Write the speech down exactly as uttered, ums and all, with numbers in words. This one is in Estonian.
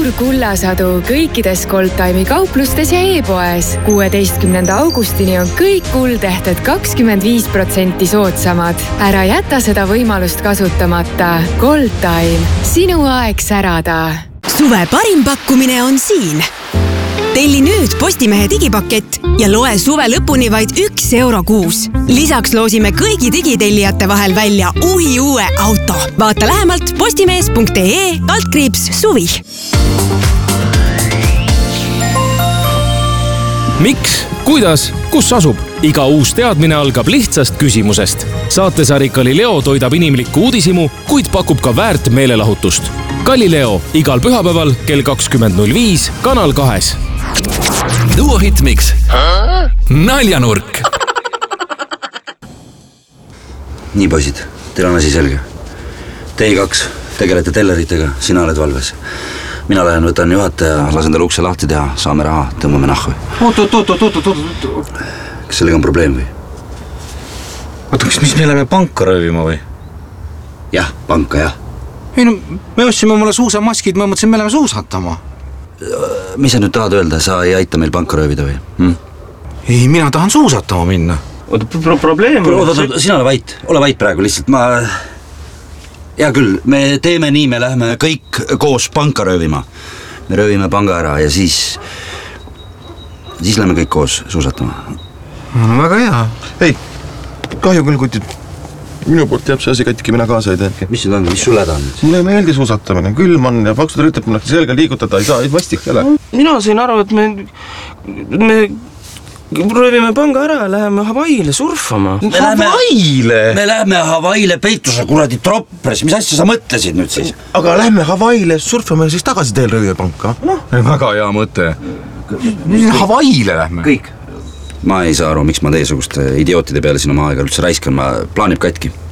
suur kullasadu kõikides Goldtime'i kauplustes ja e-poes. kuueteistkümnenda augustini on kõik kuldehted kakskümmend viis protsenti soodsamad. Ära jäta seda võimalust kasutamata. Goldtime. Sinu aeg särada. Suve parim pakkumine on siin. Telli nüüd Postimehe digipakett ja loe suve lõpuni vaid üks euro kuus. Lisaks loosime kõigi digitellijate vahel välja uhi uue auto. Vaata lähemalt postimees punkt ee kaldkriips suvi. Miks? Kuidas? Kus asub? Iga uus teadmine algab lihtsast küsimusest. Saatesari Galileo toidab inimlikku uudisimu, kuid pakub ka väärt meelelahutust. Galileo igal pühapäeval kell kakskümmend null viis Kanal kahes. Duo Hit Mix. Naljanurk. Nii poisid, teil on asi selge. Teie kaks tegelete telleritega, sina oled valves. Mina lähen võtan juhataja, lasen tal ukse lahti teha, saame raha, tõmbame nahvi. Oot, oot, oot, oot, oot, oot. Kas sellega on probleem või? Oota, kas mis me läheme panka röövima või? Jah, panka, jah. Ei no, me ostsime mulle suusamaskid, ma mõtlesin, me läheme suusatama. Mis sa nüüd tahad öelda, sa ei aita meil panka röövida või? Hm? Ei, mina tahan suusatama minna. Oota, pro probleem on... Oota, oota, sina ole vait, ole vait praegu lihtsalt, ma... Hea küll, me teeme nii, me lähme kõik koos panka röövima. Me röövime panga ära ja siis... Siis lähme kõik koos suusatama. No, väga hea. Ei, kahju küll, kutid. Minu poolt jääb see asi katki, mina kaasa ei teedki. Mis nüüd on, mis sul häda on? Mulle ei meeldi suusatamine, külm on ja paksud rütab, kui selga liigutada ei saa, ei vastik jälle. Mina sain aru, et me, me röövime panga ära ja läheme Hawaiile surfama. Hawaiile? Me läheme Hawaiile peituse kuradi troppres, mis asja sa mõtlesid nüüd siis? Aga lähme Hawaiile surfama ja siis tagasi teel rööve panka. No, väga hea mõte. Hawaiile lähme. Kõik. Ma ei saa aru, miks ma teie suguste idiootide peale siin oma aega üldse raiskan, ma plaanib katki.